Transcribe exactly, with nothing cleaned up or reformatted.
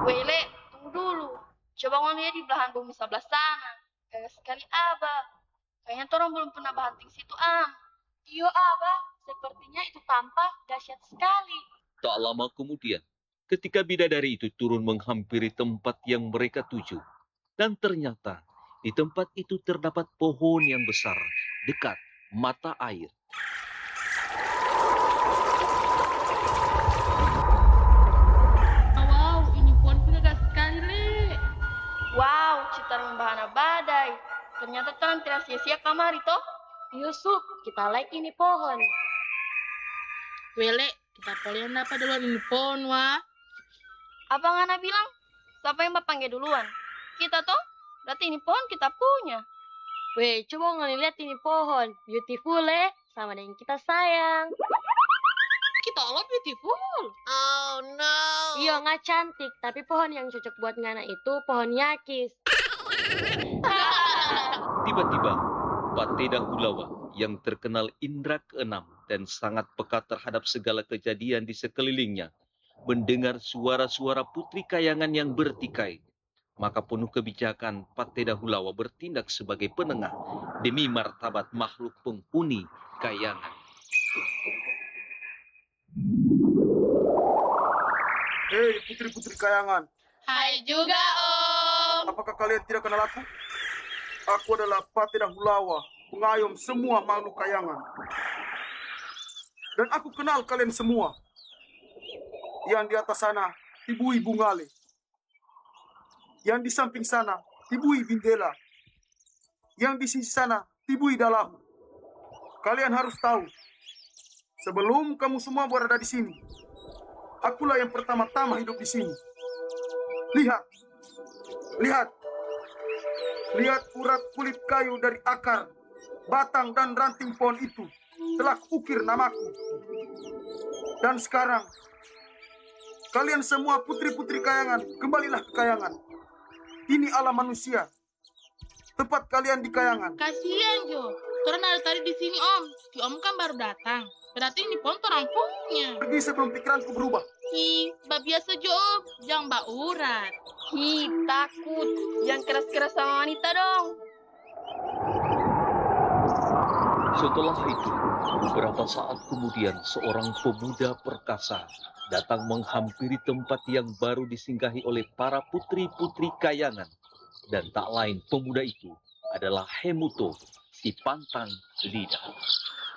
Wele, tunggu dulu. Coba mau lihat di belahan bumi sebelah sana. Gagah sekali Abah. Kayaknya orang belum pernah banting situ, Am. Iyo Abah, sepertinya itu tampak dahsyat sekali. Tak lama kemudian, ketika bidadari itu turun menghampiri tempat yang mereka tuju, dan ternyata di tempat itu terdapat pohon yang besar dekat mata air. Wow, ini pohon gagah sekali, Le. Wow, citarum bahana badai. Ternyata terang tidak sia-sia kamari, toh? Yusuf, kita like ini pohon. Wele, kita polian dapat duluan ini pohon, wah. Abang Ana bilang, siapa yang bapanggil duluan? Kita toh? Berarti ini pohon kita punya. Weh, coba ngeliat ini pohon. Beautiful, Le. Sama dengan kita sayang. Kita all beautiful. Oh, no. Iya, nggak cantik. Tapi pohon yang cocok buat Ngana itu pohon yakis. Tiba-tiba, Pateda Hulawa yang terkenal indra keenam dan sangat peka terhadap segala kejadian di sekelilingnya, mendengar suara-suara putri kayangan yang bertikai. Maka penuh kebijakan, Pateda Hulawa bertindak sebagai penengah demi martabat makhluk penghuni kayangan. Hei putri-putri kayangan, Hai juga, Om. apakah kalian tidak kenal aku? Aku adalah Pateda Hulawa, pengayom semua makhluk kayangan. Dan aku kenal kalian semua. Yang di atas sana, Tibui Bungale. Yang di samping sana, Tibui Bindela. Yang di sisi sana, Tibui Dalahu. Kalian harus tahu, sebelum kamu semua berada di sini, akulah yang pertama-tama hidup di sini. Lihat, lihat, lihat urat kulit kayu dari akar, batang dan ranting pohon itu telah kuukir namaku. Dan sekarang, kalian semua putri-putri kayangan, kembalilah ke kayangan. Ini alam manusia. Tempat kalian di kayangan. Kasihan, Jo. Torang dari tadi di sini, Om. Si Om kan baru datang. Berarti ini pohon torang punya. Pergi sebelum pikiranku berubah. Hi, bah biasa, Jo, Om. Jangan bah urat. Hi, takut. Jangan keras-keras sama wanita dong. Setelah itu, beberapa saat kemudian seorang pemuda perkasa datang menghampiri tempat yang baru disinggahi oleh para putri-putri kayangan. Dan tak lain pemuda itu adalah Hemuto, si pantang lidah.